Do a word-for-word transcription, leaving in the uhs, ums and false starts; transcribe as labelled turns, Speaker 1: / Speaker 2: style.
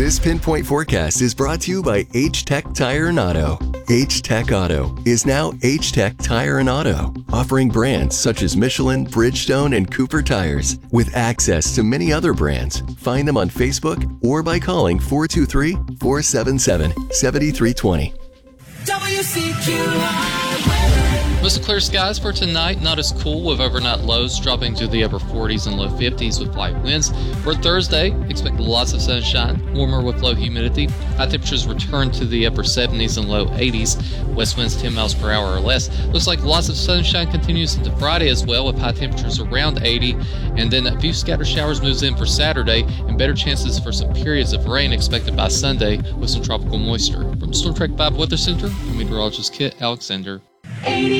Speaker 1: This Pinpoint Forecast is brought to you by H-Tech Tire and Auto. H-Tech Auto is now H-Tech Tire and Auto, offering brands such as Michelin, Bridgestone, and Cooper tires, with access to many other brands. Find them on Facebook or by calling four two three, four seven seven, seven three two zero.
Speaker 2: W C Q I weather.
Speaker 3: Mostly clear skies for tonight, not as cool with overnight lows dropping to the upper forties and low fifties with light winds. For Thursday, expect lots of sunshine, warmer with low humidity. High temperatures return to the upper seventies and low eighties. West winds ten miles per hour or less. Looks like lots of sunshine continues into Friday as well, with high temperatures around eighty. And then a few scattered showers moves in for Saturday, and better chances for some periods of rain expected by Sunday with some tropical moisture. From Storm Track five Weather Center, I'm meteorologist Kit Alexander.
Speaker 2: eighty